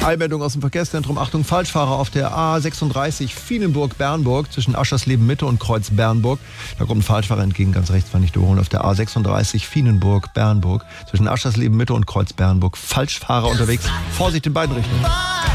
Eilmeldung aus dem Verkehrszentrum. Achtung, Falschfahrer auf der A36 Vienenburg-Bernburg zwischen Aschersleben-Mitte und Kreuz-Bernburg. Da kommt ein Falschfahrer entgegen, ganz rechts, war nicht überholen. Auf der A36 Vienenburg-Bernburg zwischen Aschersleben-Mitte und Kreuz-Bernburg. Falschfahrer unterwegs. Vorsicht in beiden Richtungen.